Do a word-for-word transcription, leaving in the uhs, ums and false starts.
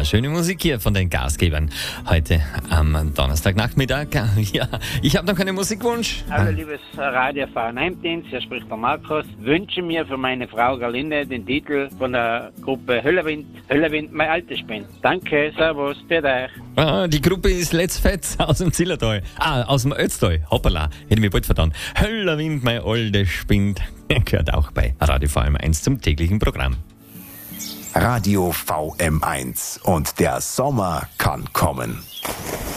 schöne Musik hier von den Gastgebern heute am Donnerstagnachmittag. Ja, ich habe noch einen Musikwunsch. Hallo liebes Radio Frauenheimdienst, hier spricht der Markus. Wünsche mir für meine Frau Gerlinde den Titel von der Gruppe Höllerwind, Höllerwind, mein altes Spind. Danke, servus, für euch. Ah, die Gruppe ist Let's Fett aus dem Zillertal. Ah, aus dem Ötztal. Hoppala, hätte mich bald vertan. Höllerwind, mein altes Spind. Gehört auch bei Radio V M eins zum täglichen Programm. Radio V M eins und der Sommer kann kommen.